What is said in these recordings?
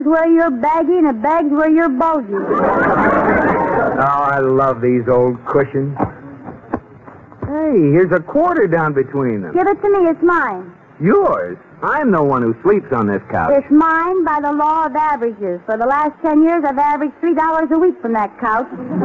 where you're baggy and a bag's where you're bulgy. Oh, I love these old cushions. Hey, here's a quarter down between them. Give it to me. It's mine. Yours? I'm the one who sleeps on this couch. It's mine by the law of averages. For the last 10 years, I've averaged $3 a week from that couch.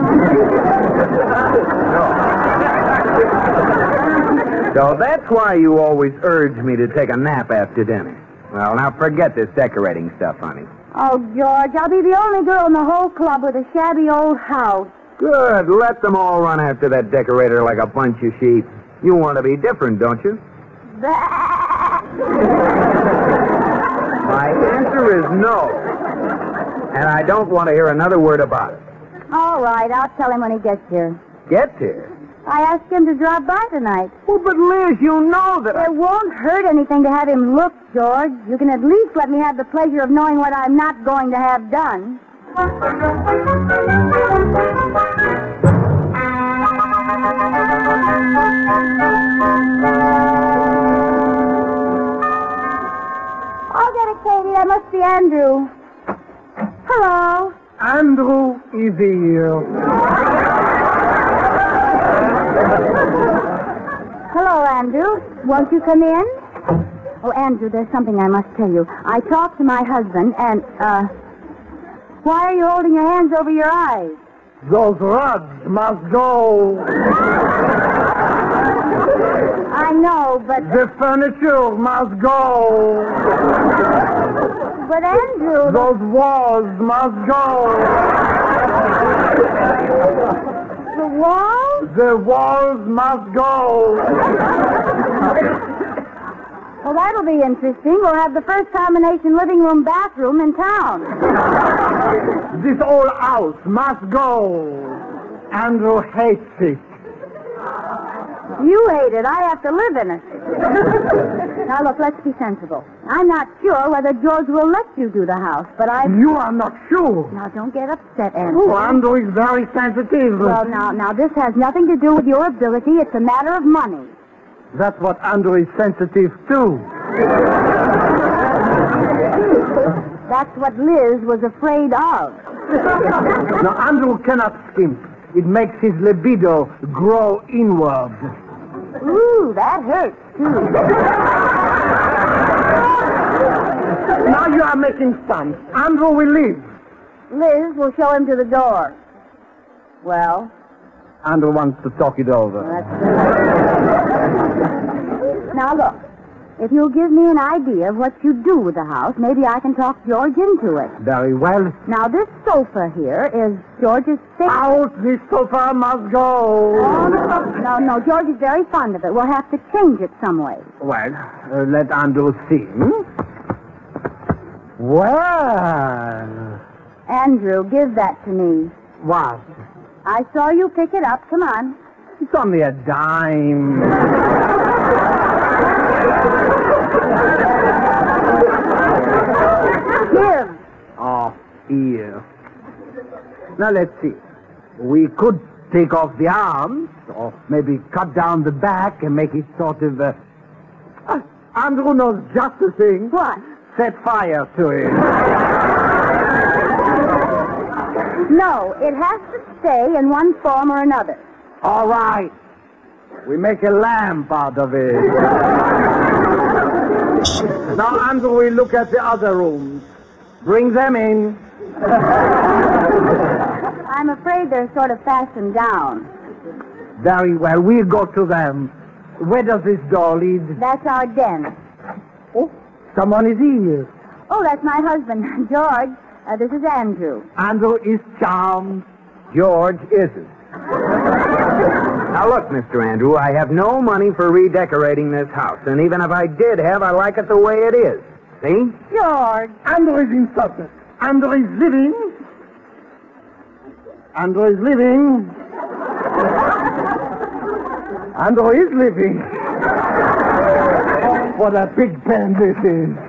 So that's why you always urge me to take a nap after dinner. Well, now forget this decorating stuff, honey. Oh, George, I'll be the only girl in the whole club with a shabby old house. Good. Let them all run after that decorator like a bunch of sheep. You want to be different, don't you? My answer is no. And I don't want to hear another word about it. All right, I'll tell him when he gets here. Gets here? I asked him to drop by tonight. Well, but Liz, you know that It won't hurt anything to have him look, George. You can at least let me have the pleasure of knowing what I'm not going to have done. I'll get it, Katie. That must be Andrew. Hello. Andrew is here. Hello, Andrew. Won't you come in? Oh, Andrew, there's something I must tell you. I talked to my husband, and, why are you holding your hands over your eyes? Those rugs must go. I know, but... The furniture must go. But, Andrew... Those walls must go. The walls? The walls must go. Well, that'll be interesting. We'll have the first combination living room bathroom in town. This whole house must go. Andrew hates it. You hate it. I have to live in it. Now, look, let's be sensible. I'm not sure whether George will let you do the house, but You are not sure. Now, don't get upset, Andrew. Oh, Andrew is very sensitive. Well, now, this has nothing to do with your ability. It's a matter of money. That's what Andrew is sensitive to. That's what Liz was afraid of. Now, Andrew cannot skimp. It makes his libido grow inward. Ooh, that hurts, too. Now you are making fun. Andrew will leave. Liz will show him to the door. Well? Andrew wants to talk it over. Now, look. If you'll give me an idea of what you do with the house, maybe I can talk George into it. Very well. Now, this sofa here is George's favorite. Out! This sofa must go. Oh, no, George is very fond of it. We'll have to change it some way. Well, let Andrew see. Well. Andrew, give that to me. What? I saw you pick it up. Come on. It's only a dime. Give. Oh, here. Now, let's see. We could take off the arms, or maybe cut down the back and make it sort of... Andrew knows just the thing. What? Set fire to it. No, it has to stay in one form or another. All right. We make a lamp out of it. Now, Andrew, we look at the other rooms. Bring them in. I'm afraid they're sort of fastened down. Very well. We'll go to them. Where does this door lead? That's our den. Oh, someone is here. Oh, that's my husband, George. This is Andrew. Andrew is charmed. George isn't. Now, look, Mr. Andrew, I have no money for redecorating this house. And even if I did have, I like it the way it is. See? George. Andrew is insulted. Andrew is living. Andrew is living. Andrew is living. What a big pen this is.